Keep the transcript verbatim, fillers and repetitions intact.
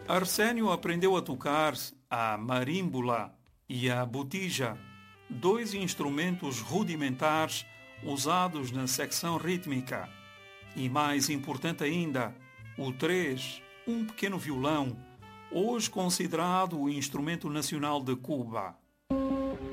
Arsénio aprendeu a tocar a marímbola e a botija, dois instrumentos rudimentares usados na secção rítmica. E mais importante ainda, o três, um pequeno violão, hoje considerado o instrumento nacional de Cuba.